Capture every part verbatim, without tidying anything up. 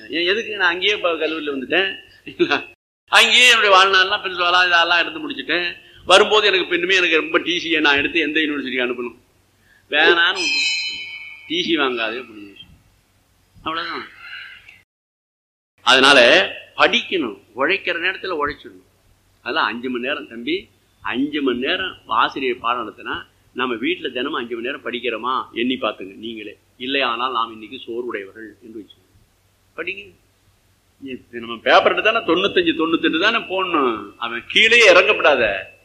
ஏன் எதுக்கு நான் அங்கேயே கல்லூரியில் வந்துட்டேன், அங்கேயே என்னுடைய வாழ்நாள்லாம் பிரின்சிபாலா இதெல்லாம் எடுத்து முடிச்சுட்டேன். வரும்போது எனக்கு பின்னுமே எனக்கு ரொம்ப டிசியை நான் எடுத்து எந்த யூனிவர்சிட்டிக்கு அனுப்பணும், வேணான்னு டிசி வாங்காதே முடிஞ்சு, அவ்வளோதான். அதனால படிக்கணும், உழைக்கிற நேரத்தில் உழைச்சிடணும். அதெல்லாம் அஞ்சு மணி நேரம் தம்பி, அஞ்சு மணி நேரம் ஆசிரியர் பாடம் நடத்தினா நம்ம வீட்டில் தினமும் அஞ்சு மணி நேரம் படிக்கிறோமா எண்ணி பார்த்துங்க நீங்களே. இல்லையானால் நாம் இன்னைக்கு சோர்வுடையவர்கள் என்று வச்சுக்கோங்க. படிங்க. நம்ம பேப்பர் எடுத்து தானே தொண்ணூத்தஞ்சு தொண்ணூத்தெட்டு தானே போடணும், அவன் கீழே இறங்கப்படாத.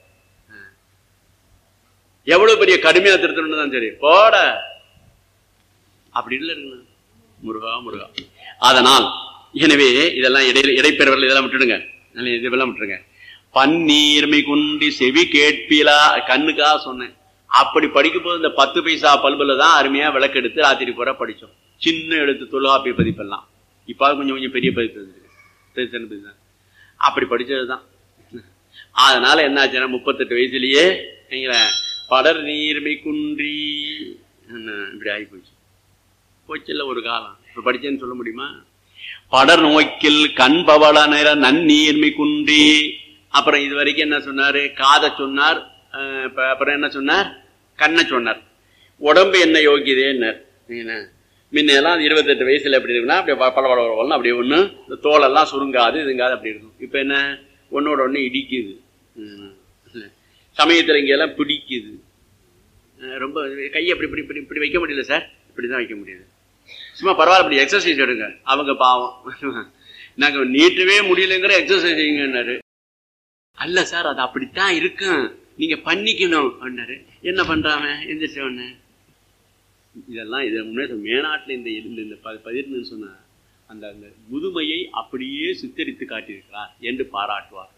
எவ்வளவு பெரிய கடுமையா திருத்தணும் தான் சரி போட, அப்படி இல்லை இருக்குண்ணா. முருகா முருகா. அதனால் எனவே இதெல்லாம் இடையில இடைப்பெறவர்கள் இதெல்லாம் விட்டுடுங்க, இதெல்லாம் விட்டுருங்க. பன்னீர்மை குன்றி செவி கேட்பிலா, கண்ணுக்காக சொன்னேன். அப்படி படிக்கும் போது இந்த பத்து பைசா பல்புல தான் அருமையா விளக்கு எடுத்து ராத்திரி பூரா படிச்சோம். சின்ன எழுத்து தொல்காப்பிய பதிப்பெல்லாம். இப்ப கொஞ்சம் கொஞ்சம் பெரிய பதிப்பு தான், அப்படி படிச்சதுதான். அதனால என்னாச்சுன்னா முப்பத்தெட்டு வயசுலயே படர் நீர்மை குன்றி இப்படி ஆகி போச்சு. போச்சுல்ல ஒரு காலம். இப்ப படிச்சேன்னு சொல்ல முடியுமா? படர் நோக்கில் கண் பவள நிற நன்னீர்மை குன்றி. அப்புறம் இது வரைக்கும் என்ன சொன்னாரு? காதை சொன்னார். அப்புறம் என்ன சொன்னார்? கண்ணை சொன்னார். உடம்பு என்ன யோகியதேன்னார். முன்னெல்லாம் இருபத்தெட்டு வயசுல எப்படி இருக்குன்னா அப்படியே பல பல பழம் அப்படியே ஒண்ணு தோலெல்லாம் சுருங்காது இதுங்காது அப்படி இருக்கும். இப்ப என்ன ஒன்னோட ஒண்ணு இடிக்குது, சமயத்துல இங்கெல்லாம் பிடிக்குது. ரொம்ப கையை அப்படி இப்படி இப்படி இப்படி வைக்க முடியல சார், இப்படிதான் வைக்க முடியுது. சும்மா பரவாயில்ல அப்படி எக்ஸசைஸ் எடுங்க. அவங்க பாவம் நாங்க நீட்டவே முடியலங்கிற எக்ஸசைஸ் செய்யுங்கன்னாரு. அல்ல சார் அது அப்படித்தான் இருக்கும், நீங்க பண்ணிக்கணும் அப்படின்னாரு. என்ன பண்றாம எந்திரிச்ச உடனே இதெல்லாம் இது முன்னே மேனாட்டில் இந்த இந்த பதிர்னு சொன்ன அந்த அந்த முதுமையை அப்படியே சித்தரித்து காட்டியிருக்கிறார் என்று பாராட்டுவார்.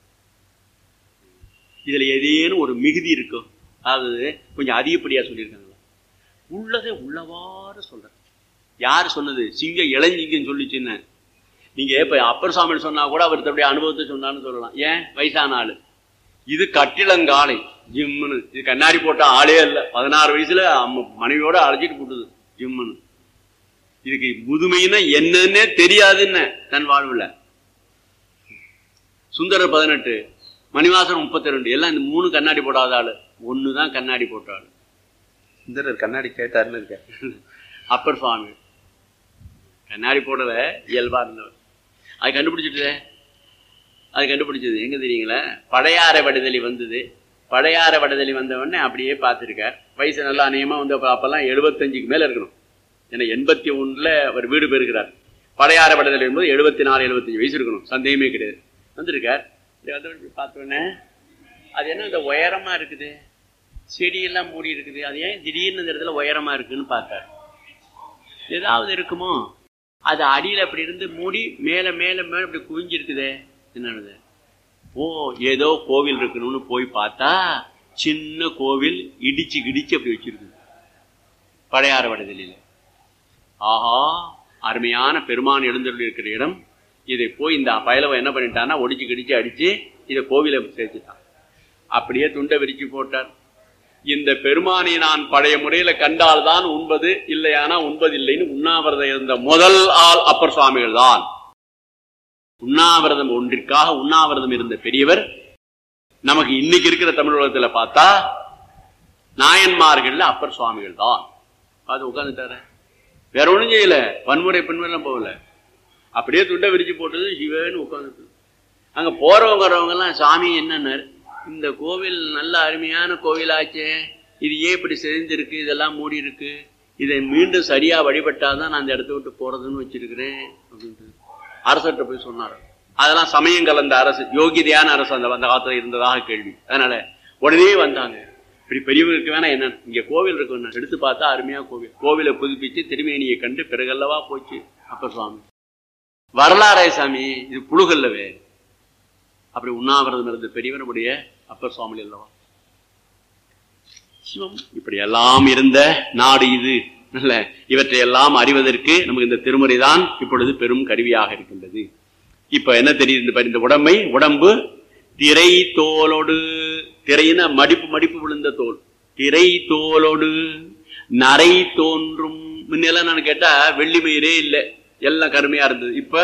இதுல ஏதேனும் ஒரு மிகுதி இருக்கும், அதாவது கொஞ்சம் அதிகப்படியா சொல்லியிருக்காங்களா? உள்ளதை உள்ளவாறு சொல்ற. யாரு சொன்னது? சிங்க இளஞ்சிங்கன்னு சொல்லிச்சுன்னு. நீங்க இப்ப அப்பர் சாமி சொன்னா கூட அவர் தன்னுடைய அனுபவத்தை சொன்னான்னு சொல்லலாம். ஏன்? வயசான ஆளு. இது கட்டிலங்காலை ஜிம்முன்னு. இது கண்ணாடி போட்ட ஆளே இல்ல, பதினாறு வயசுல மனைவியோட அழைச்சிட்டு போட்டுது ஜிம்முன்னு. இதுக்கு முதுமைன்னா என்னன்னே தெரியாதுன்னு தன் வாழ்வுல. சுந்தரர் பதினெட்டு, மணிவாசன் முப்பத்தி ரெண்டு, எல்லாம் இந்த மூணு கண்ணாடி போடாத ஆளு, ஒண்ணுதான் கண்ணாடி போட்ட ஆளு. சுந்தரர் கண்ணாடி கேட்டாருன்னு இருக்க. அப்பர் சுவாமி கண்ணாடி போடல, இயல்பா இருந்தவர். அது கண்டுபிடிச்சிட்டு அது கண்டுபிடிச்சது எங்க தெரியுங்களா? பழையாறை வடுதலி வந்தது. பழையாறை வடுதலி வந்த உடனே அப்படியே பார்த்துருக்கார். வயசு நல்லா அநேகமா வந்து அப்பெல்லாம் எழுபத்தஞ்சுக்கு மேல இருக்கணும். ஏன்னா எண்பத்தி ஒண்ணுல அவர் வீடு போயிருக்கிறார். பழையாறை வடுதலி என்பது எழுபத்தி நாலு எழுபத்தஞ்சு வயசு இருக்கணும், சந்தேகமே கிடையாது. வந்திருக்கார். பார்த்தோன்னே அது என்ன இந்த உயரமா இருக்குது, செடியெல்லாம் மூடி இருக்குது, அது ஏன் திடீர்னு இந்த இடத்துல உயரமா இருக்குன்னு பார்த்தார். ஏதாவது இருக்குமோ? அது அடியில் அப்படி இருந்து மூடி மேல மேல மேல அப்படி குவிஞ்சிருக்குதே, என்னது? ஓ ஏதோ கோவில் இருக்கணும்னு போய் பார்த்தா சின்ன கோவில் இடிச்சு கிடிச்சு அப்படி வச்சிருக்கு பழையாறு வடுதலில. ஆஹா, அருமையான பெருமான் எழுந்தருளி இருக்கிற இடம். இதை போய் இந்த பயலவை என்ன பண்ணிட்டான்னா ஒடிச்சு கிடிச்சு அடிச்சு இதை கோவிலை சேர்த்துட்டான். அப்படியே துண்டை விரிச்சு போட்டார். இந்த பெருமானை நான் பழைய முறையில கண்டால்தான் உண்பது, இல்லையானா உண்பதில்லைன்னு உண்ணாவிரதம் இருந்த முதல் ஆள் அப்பர் சுவாமிகள் தான். உண்ணாவிரதம் ஒன்றிற்காக உண்ணாவிரதம் இருந்த பெரியவர். நமக்கு இன்னைக்கு இருக்கிற தமிழ் உலகத்துல பார்த்தா நாயன்மார்கள் அப்பர் சுவாமிகள் தான். அது உட்கார்ந்துட்டாரு, வேற ஒண்ணும் செய்யல, வன்முறை பின்முறைலாம் போகல, அப்படியே துண்டை விரிச்சு போட்டது சிவன்னு உட்கார்ந்துட்டு. அங்க போறவங்க வரவங்க எல்லாம் சாமி என்னன்னாரு, இந்த கோவில் நல்ல அருமையான கோவிலாச்சே, இது ஏன் இப்படி செஞ்சிருக்கு, இதெல்லாம் மூடி இருக்கு, இதை மீண்டும் சரியா வழிபட்டாதான் நான் அந்த இடத்த விட்டு போறதுன்னு வச்சிருக்கிறேன் அப்படின்ட்டு அரசர்கிட்ட போய் சொன்னார். அதெல்லாம் சமயம் கலந்த அரசு, யோகிதையான அரசு அந்த அந்த காலத்துல இருந்ததாக கேள்வி. அதனால உடனே வந்தாங்க. இப்படி பெரியவருக்கு வேணா என்ன, இங்க கோவில் இருக்கு, எடுத்து பார்த்தா அருமையா கோவில், கோவிலை புதுப்பிச்சு திருமேனியை கண்டு பிறகல்லவா போச்சு அப்பர் சுவாமி. வரலாறே சாமி, இது புழுகல்லவே. அப்படி உண்ணாவிரதம் இருந்த பெரியவனுடைய அப்பர் சுவாமி அல்லவா. சிவம் இப்படி எல்லாம் இருந்த நாடு இது. நல்ல இவற்றை எல்லாம் அறிவதற்கு நமக்கு இந்த திருமுறை தான் இப்பொழுது பெரும் கருவியாக இருக்கின்றது. இப்ப என்ன தெரியுது? இந்த உடம்பை உடம்பு திரை தோலோடு, திரையின மடிப்பு மடிப்பு விழுந்த தோல், திரை தோலோடு நரை தோன்றும். முன்னெல்லாம் நான் கேட்டா வெள்ளி மயிரே இல்லை, எல்லாம் கருமையா இருந்தது. இப்ப